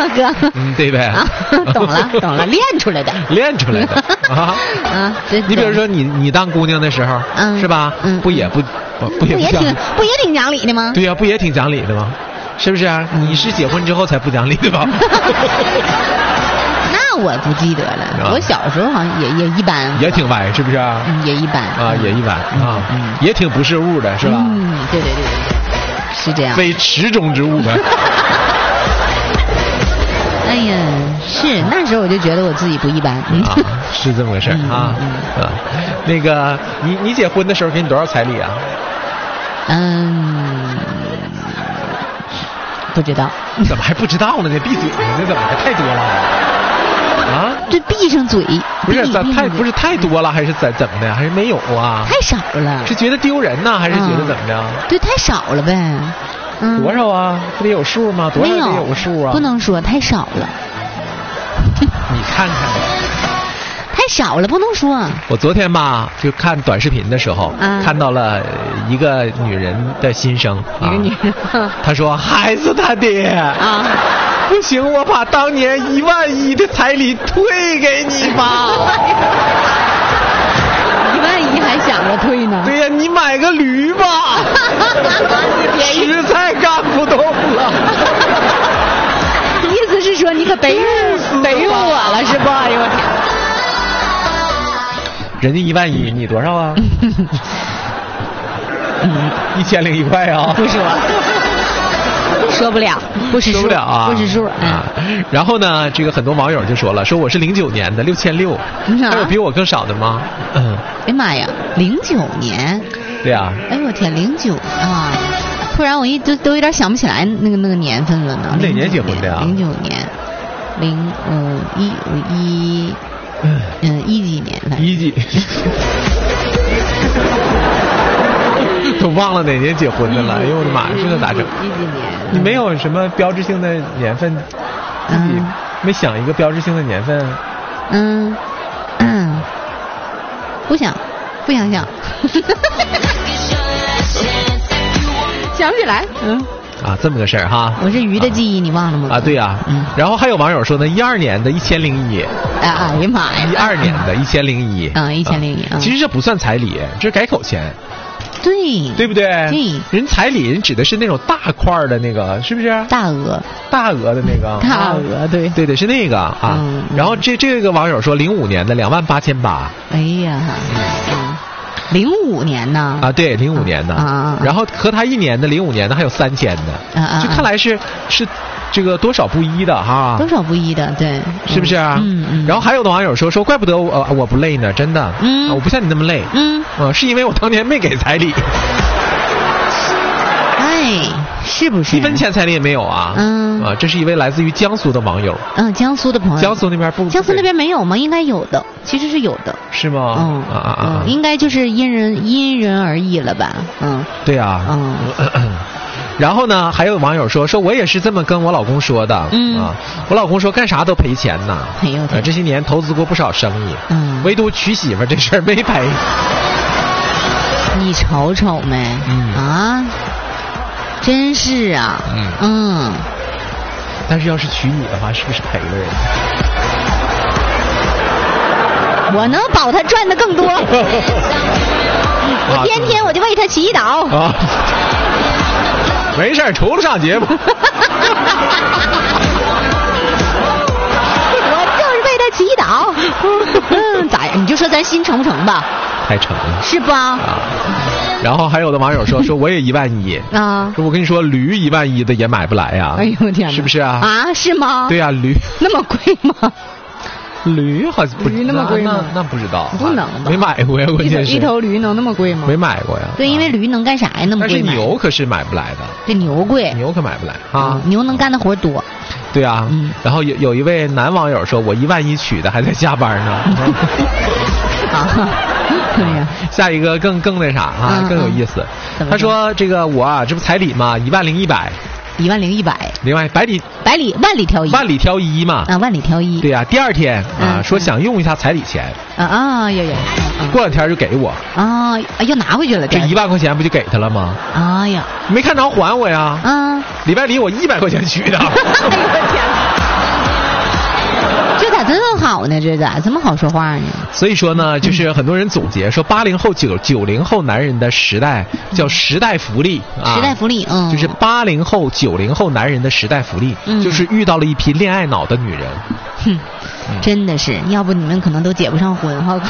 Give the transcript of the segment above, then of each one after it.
吗，哥？ 对呗。 啊，懂了，练出来的。 练出来的啊。你比如说你当姑娘的时候，是吧？不也挺讲理的吗？ 对呀，不也挺讲理的吗？是不是啊？你是结婚之后才不讲理的吧？ 那我不记得了，我小时候好像也一般， 也挺歪，是不是啊？ 也一般啊，也一般啊，也挺不是物的，是吧？ 对，是这样， 非池中之物呗。 哎呀，是那时候我就觉得我自己不一般， 是这么个事儿啊。那个你结婚的时候给你多少彩礼啊？ 不知道。 怎么还不知道呢？你闭嘴！那怎么还太多了？啊？ 这闭上嘴。 不是不是太多了，还是怎么的？还是没有啊？ 太少了。 是觉得丢人呢，还是觉得怎么的？ 对，太少了呗。 多少啊？不得有数吗？多少得有个数啊？ 不能说太少了。 你看看。 太少了，不能说。 我昨天吧，就看短视频的时候，看到了一个女人的心声。 一个女人， 她说：“孩子他爹啊，不行，我把当年11000的彩礼退给你吧。 11000还想着退呢？ 对呀，你买个驴吧。实在干不动了。 意思是说你可得我了是不？哎呦我天！ 人家11000，你多少啊？1001块啊？ 不说，说不了，不是数， 说不了啊， 不是数啊。然后呢，这个很多网友就说了，说我是09年的6600，还有比我更少的吗？ 哎呀妈呀，09年。 对呀。 哎呦我天，09啊！突然我都有点想不起来那个年份了呢。 哪年结婚的呀 ？09年，10几年反正。 10几。都忘了哪年结婚的了，哎呦我的妈，这个咋整？10 几年。 你没有什么标志性的年份，自己没想一个标志性的年份？ 不想想。想不起来。 这么个事儿哈。 我是鱼的记忆，你忘了吗？ 对呀。然后还有网友说呢，12年的1001。 哎呀妈呀 ！12年的1001。 1001。 其实这不算彩礼，这是改口钱。对不对？ 对。 人彩礼人指的是那种大块的那个，是不是？大额的那个。 大额， 对，是那个啊。然后这个网友说，05年的28800。 哎呀，05年呢？ 对，05年的。然后和他1年的05年的还有3000的。就看来是这个多少不一的哈。 多少不一的，对。 是不是啊？然后还有的网友说怪不得我不累呢，真的。我不像你那么累。是因为我当年没给彩礼。 哎，是不是？1 分钱彩礼也没有啊。这是一位来自于江苏的网友。 江苏的朋友。 江苏那边江苏那边没有吗？应该有的，其实是有的。 是吗？ 应该就是因人而异了吧？ 对啊。然后呢，还有网友说我也是这么跟我老公说的。我老公说干啥都赔钱呢。这些年投资过不少生意。唯独娶媳妇这事儿没赔。 你瞅瞅没？真是啊。 但是要是娶你的话，是不是赔了人？ 我能保他赚的更多。我天天我就为他祈祷。 没事，除了上节目。 我就是为他祈祷。咋样？你就说咱心成不成吧？ 太成了。 是吧？ 然后还有的网友说我也11000啊。说我跟你说，驴11000的也买不来呀。 哎呦天哪！ 是不是啊？ 是吗？ 对呀，驴那么贵吗？ 驴好像不驴那么贵吗？ 那不知道。 不能吧？ 没买过呀，关键是。 一头驴能那么贵吗？ 没买过呀。 对，因为驴能干啥呀？那么贵。 但是牛可是买不来的。 对，牛贵。 牛可买不来啊。 牛能干的活多。 对啊。然后有一位男网友说，我11000娶的还在加班呢。下一个更那啥啊，更有意思。他说这个我这不彩礼吗？10100。另外万里挑一嘛。 万里挑一。 对呀，第二天说想用一下彩礼钱。过2天就给我。 又拿回去了。 这1万块钱不就给他了吗？ 呀， 没看着还我呀。礼拜里我100块钱取的。 哎呦我天！ 好呢？这咋这么好说话呢？ 所以说呢，就是很多人总结说，80后、90后男人的时代叫时代福利啊， 时代福利， 就是80后、90后男人的时代福利，就是遇到了一批恋爱脑的女人。 哼，真的是，要不你们可能都结不上婚哈。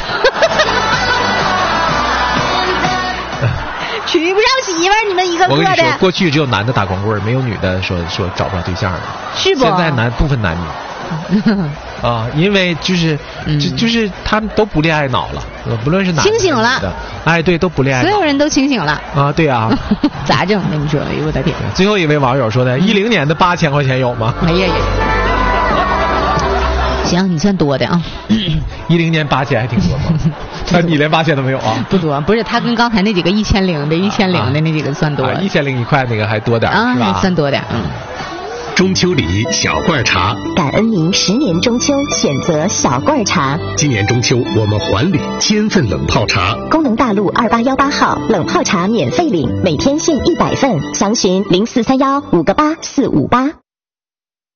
娶不上媳妇儿，你们一个个的。 我跟你说，过去只有男的打光棍，没有女的说找不着对象的， 是不？ 现在不分男女啊，因为就是他们都不恋爱脑了，不论是男的清醒了， 哎，对，都不恋爱脑， 所有人都清醒了啊，对啊， 咋整？跟你说，哎呦我的天！ 最后一位网友说的，10年的8000块钱有吗？ 哎呀呀！行，你算多的啊。 10年8000还挺多吗？那你连8000都没有啊？ 不多，不是他跟刚才那几个1000的那几个算多。 1001块那个还多点啊， 是吧？ 算多点。 中秋礼小罐茶， 感恩您10年中秋选择小罐茶。 今年中秋我们还礼1000份冷泡茶。 功能大路2818号冷泡茶免费领，每天限100份，详询0431588458。